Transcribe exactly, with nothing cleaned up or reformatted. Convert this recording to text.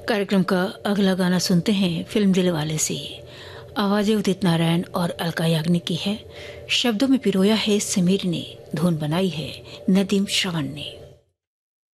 कार्यक्रम का अगला गाना सुनते हैं फिल्म दिलवाले से। आवाजें उदित नारायण और अलका याग्निक की है, शब्दों में पिरोया है समीर ने, धुन बनाई है नदीम श्रवण ने।